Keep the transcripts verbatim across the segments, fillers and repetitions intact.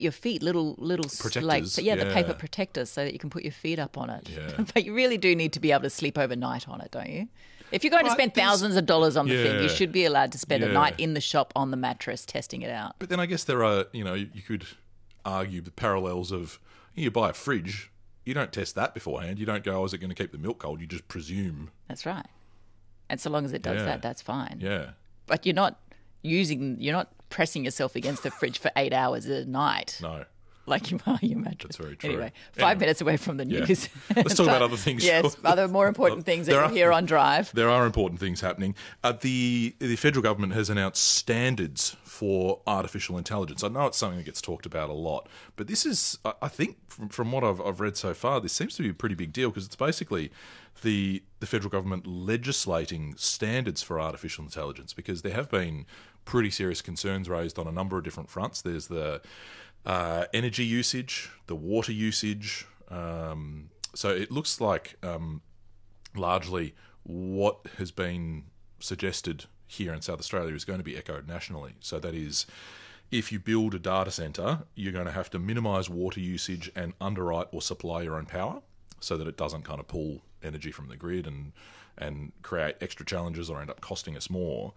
your feet, little little Protectors, like so yeah, yeah. the paper protectors, so that you can put your feet up on it. Yeah. But you really do need to be able to sleep overnight on it, don't you? If you're going But to spend there's- thousands of dollars on the thing, Yeah. you should be allowed to spend a Yeah. night in the shop on the mattress testing it out. But then I guess there are, you know, you could argue the parallels of you buy a fridge, you don't test that beforehand. You don't go, oh, is it going to keep the milk cold? You just presume. That's right. And so long as it does Yeah. that, that's fine. Yeah. But you're not using, you're not pressing yourself against the fridge for eight hours a night. No. Like you are your mattress. That's very true. Anyway, five Anyway. minutes away from the Yeah. news. Let's talk about other things. Yes, other more important things that There you'll are- hear on Drive. There are important things happening. Uh, the the federal government has announced standards for artificial intelligence. I know it's something that gets talked about a lot, but this is, I I think, from, from what I've, I've read so far, this seems to be a pretty big deal because it's basically the the federal government legislating standards for artificial intelligence because there have been pretty serious concerns raised on a number of different fronts. There's the uh, energy usage, the water usage. Um, so it looks like um, largely what has been suggested here in South Australia is going to be echoed nationally. So that is, if you build a data centre, you're going to have to minimise water usage and underwrite or supply your own power so that it doesn't kind of pull energy from the grid and and create extra challenges or end up costing us more.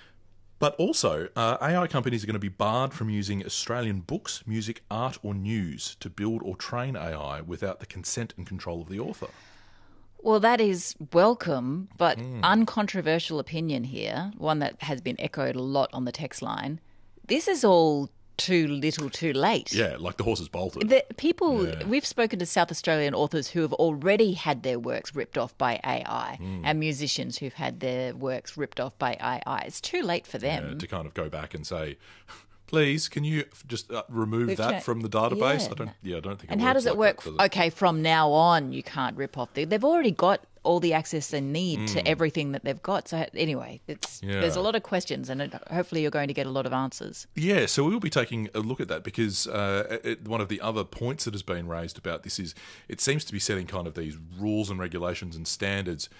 But also, uh, A I companies are going to be barred from using Australian books, music, art or news to build or train A I without the consent and control of the author. Well, that is welcome, but Hmm. uncontroversial opinion here, one that has been echoed a lot on the text line. This is all too little too late. Yeah, like the horse is bolted. The people, Yeah. we've spoken to South Australian authors who have already had their works ripped off by A I Hmm. and musicians who've had their works ripped off by A I. It's too late for them. uh, to kind of go back and say, please, can you f- just uh, remove We've that cha- from the database? Yeah. I don't. Yeah, I don't think. And it how works does it like work? that, does it? Okay, from now on, you can't rip off. The, they've already got all the access they need to everything that they've got. So anyway, it's Hmm. Yeah. there's a lot of questions, and it, hopefully you're going to get a lot of answers. Yeah, so we will be taking a look at that because uh, it, one of the other points that has been raised about this is it seems to be setting kind of these rules and regulations and standards,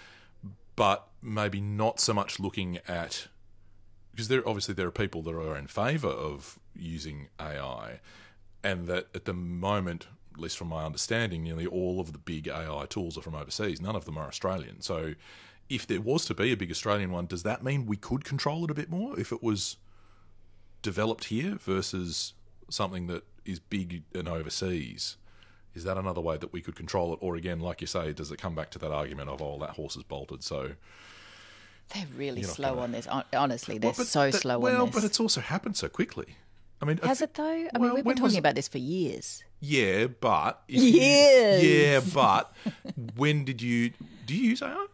but maybe not so much looking at, because there obviously there are people that are in favour of using A I, and that at the moment, at least from my understanding, nearly all of the big A I tools are from overseas. None of them are Australian. So if there was to be a big Australian one, does that mean we could control it a bit more if it was developed here versus something that is big and overseas? Is that another way that we could control it? Or again, like you say, does it come back to that argument of, oh, that horse is bolted, so... They're really You're not slow gonna- on this. Hon- Honestly, they're Well, but so that- slow well, on this. but it's also happened so quickly. I mean, I Has thi- it though? I mean, well, we've when been was- talking about this for years. Yeah, but... if you- Years. yeah, but when did you... Do you use A I?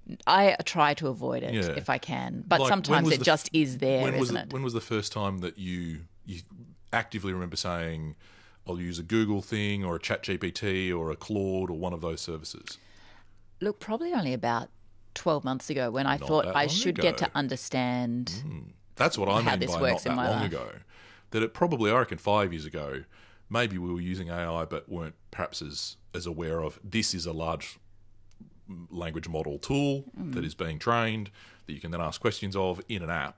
I try to avoid it Yeah. if I can, but Like, when sometimes was it the f- just is there, when was isn't the, it? When was the first time that you you actively remember saying, I'll use a Google thing or a ChatGPT or a Claude or one of those services? Look, probably only about twelve months ago when I Not thought that I long should ago. get to understand. That's what I How mean this by works not in that my long life. ago. That it probably, I reckon, five years ago, maybe we were using A I but weren't perhaps as, as aware of this is a large language model tool Mm. that is being trained, that you can then ask questions of in an app.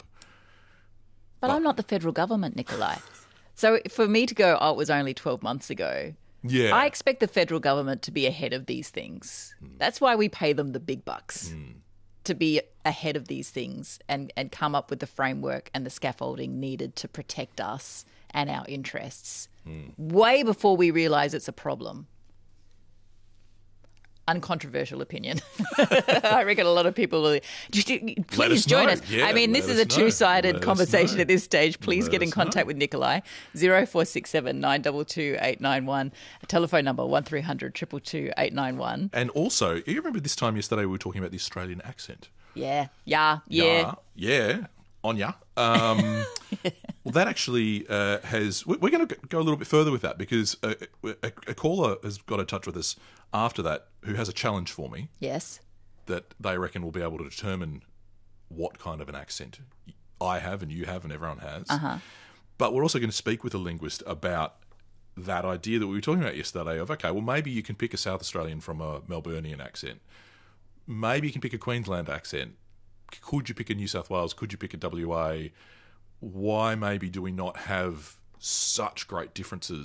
But I'm not the federal government, Nikolai. So for me to go, oh, it was only twelve months ago, Yeah. I expect the federal government to be ahead of these things. That's why we pay them the big bucks, to be ahead of these things and, and come up with the framework and the scaffolding needed to protect us and our interests way before we realise it's a problem. Uncontroversial opinion. I reckon a lot of people will. Just, please us join know. us. Yeah, I mean, this let is a us know. Let two-sided us conversation know. at this stage. Please Let get in us contact know. with Nikolai. zero four six seven nine two two eight nine one. Telephone number one three hundred two two two eight nine one. And also, you remember this time yesterday we were talking about the Australian accent? Yeah, yeah, yeah. Yeah, yeah, on ya. Um, well, that actually uh, has... we- We're going to go a little bit further with that because a, a, a caller has got in touch with us after that who has a challenge for me Yes. that they reckon will be able to determine what kind of an accent I have and you have and everyone has. Uh-huh. But we're also going to speak with a linguist about that idea that we were talking about yesterday of, okay, well, maybe you can pick a South Australian from a Melburnian accent. Maybe you can pick a Queensland accent. Could you pick a New South Wales? Could you pick a W A? Why maybe do we not have such great differences